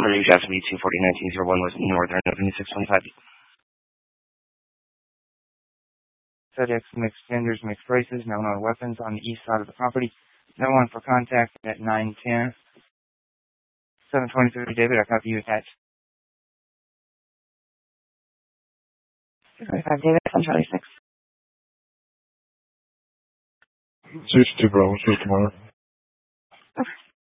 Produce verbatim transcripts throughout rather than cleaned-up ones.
Murray Gatsby, two forty nineteen oh one West Northern Avenue, six twenty-five. FedEx mixed vendors, mixed races, no known weapons on the east side of the property. No one for contact at nine ten. seven twenty-three David, I copy you attached. twenty-five David, on Charlie six. six two Bravo, six tomorrow. Okay.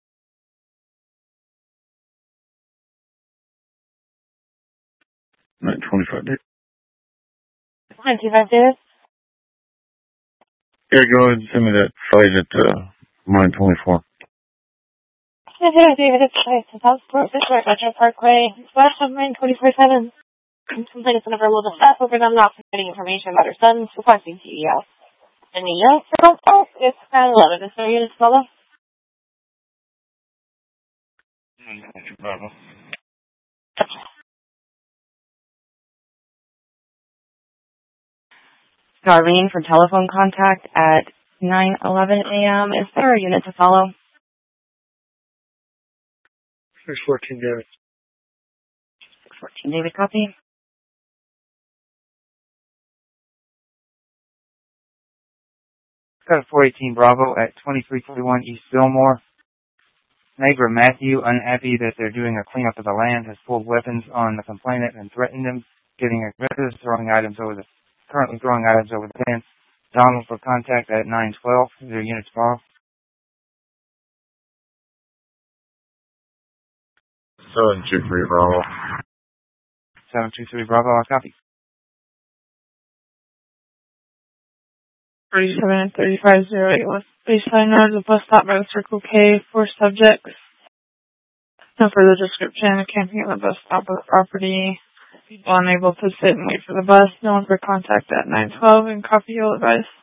nine twenty-five David. nine twenty-five David. Yeah, go ahead and send me that fight at uh, nine twenty-four. David, it's Trace, Southport, Fishwick, Metro Parkway, west of nine twenty-four seven. Complaints whenever a little staff over them not providing information about her son, requesting T E L. And the yes, oh, it's nine eleven. Is there units follow? Bravo. Darlene for telephone contact at nine eleven a.m. Is there a unit to follow? six fourteen David. six fourteen David, copy. Got a four eighteen Bravo at twenty-three forty-one East Fillmore. Neighbor Matthew, unhappy that they're doing a cleanup of the land, has pulled weapons on the complainant and threatened him, getting aggressive, throwing items over the, currently throwing items over the fence. Donald for contact at nine twelve. Is there units follow? seven two three Bravo. seven two three Bravo, I copy. thirty-seven and thirty-five oh eight West Baseline Road, the bus stop by the Circle K, four subjects. No further description, camping at the bus stop of the property. People unable to sit and wait for the bus. No one for contact at nine twelve, and copy, you'll advise.